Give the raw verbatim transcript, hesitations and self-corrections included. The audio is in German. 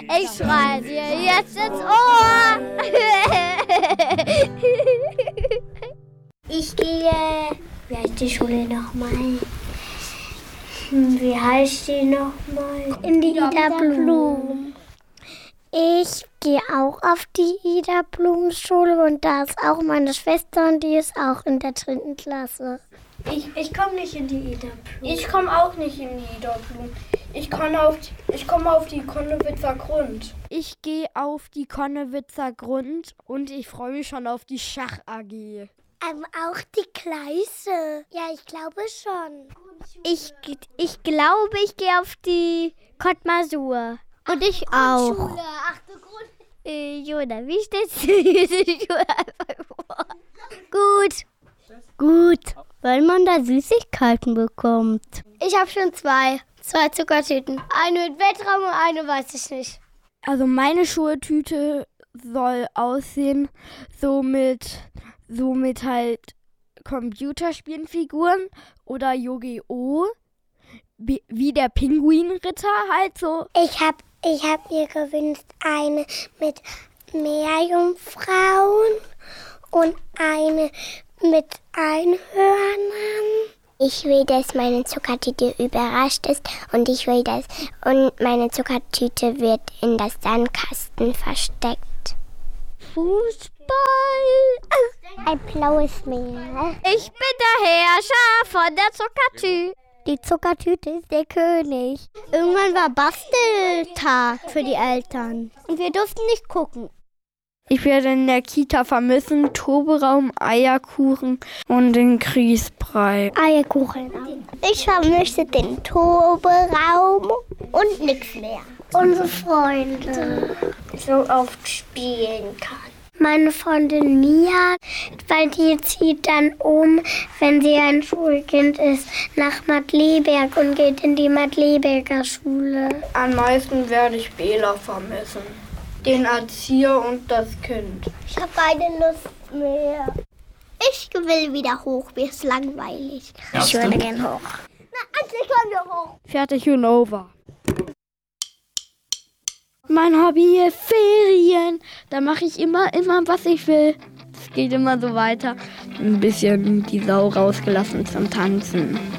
Ich schreie dir jetzt ins Ohr. Ich gehe, wie heißt die Schule nochmal? Wie heißt die nochmal? In die Ida Blum. Ich gehe auch auf die Ida Blum Schule und da ist auch meine Schwester und die ist auch in der dritten Klasse. Ich, ich komme nicht in die Ida Blum. Ich komme auch nicht in die Ida Blum. Ich komme auf, ich komme auf die Konnewitzer Grund. Ich gehe auf die Konnewitzer Grund und ich freue mich schon auf die Schach-A G. Ähm, auch die Kleise. Ja, ich glaube schon. Ich, ich glaube, ich gehe auf die Kottmasur. Und ich auch. Grundschule, achte Grund. Äh, Jona, wie stellst du diese Schule einfach vor? Gut. Gut, weil man da Süßigkeiten bekommt. Ich habe schon zwei. Zwei Zuckertüten. Eine mit Weltraum und eine weiß ich nicht. Also meine Schultüte soll aussehen so mit, so mit halt Computerspielenfiguren oder Yu-Gi-Oh! Wie der Pinguinritter halt so. Ich habe ich hab mir gewünscht eine mit Meerjungfrauen und eine mit Einhörnern. Ich will, dass meine Zuckertüte überrascht ist und ich will, dass und meine Zuckertüte wird in das Sandkasten versteckt. Fußball. Ein blaues Meer. Ich bin der Herrscher von der Zuckertüte. Die Zuckertüte ist der König. Irgendwann war Basteltag für die Eltern und wir durften nicht gucken. Ich werde in der Kita vermissen Toberaum, Eierkuchen und den Grießbrei. Eierkuchen. Ich vermisse den Toberaum und nichts mehr. Unsere Freunde. So oft spielen kann. Meine Freundin Mia, weil die zieht dann um, wenn sie ein Schulkind ist, nach Madleberg und geht in die Madleberger Schule. Am meisten werde ich Bela vermissen. Den Erzieher und das Kind. Ich habe keine Lust mehr. Ich will wieder hoch, mir ist langweilig. Ja, ich würde gern hoch. Na, endlich kommen wir hoch. Fertig und over. Mein Hobby ist Ferien. Da mache ich immer, immer, was ich will. Es geht immer so weiter. Ein bisschen die Sau rausgelassen zum Tanzen.